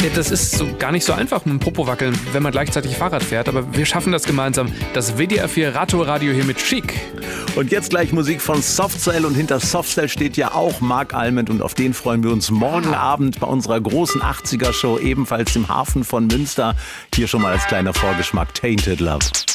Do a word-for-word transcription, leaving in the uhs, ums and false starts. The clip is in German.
Ja, das ist so gar nicht so einfach mit dem Popo wackeln, wenn man gleichzeitig Fahrrad fährt. Aber wir schaffen das gemeinsam. Das W D R vier Radtour-Radio hier mit Chic. Und jetzt gleich Musik von Softcell. Und hinter Softcell steht ja auch Marc Almond. Und auf den freuen wir uns morgen Abend bei unserer großen achtziger-Show, ebenfalls im Hafen von Münster. Hier schon mal als kleiner Vorgeschmack Tainted Love.